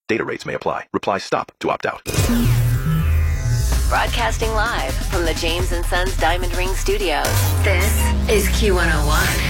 Data rates may apply. Reply STOP to opt out. Broadcasting live from the James & Sons Diamond Ring Studios. This is Q101.